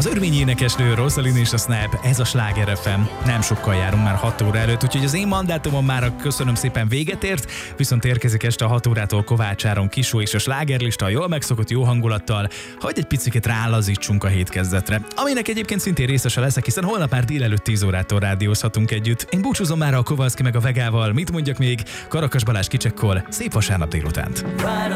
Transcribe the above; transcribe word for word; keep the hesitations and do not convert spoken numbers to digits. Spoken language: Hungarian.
Az örmény énekesnő, Rosaline és a Snap, ez a Sláger ef em. Nem sokkal járunk már hat óra előtt, úgyhogy az én mandátumom már a köszönöm szépen véget ért, viszont érkezik este a hat órától Kovács Áron Kisó és a slágerlista a jól megszokott jó hangulattal, hogy egy picit rálazítsunk a hétkezdetre, aminek egyébként szintén részese leszek, hiszen holnap már délelőtt tíz órától rádiózhatunk együtt. Én búcsúzom már a Kovalszki meg a Vegával, mit mondjak még? Karakas Balázs kicsekkol, szép vasárnap délutánt!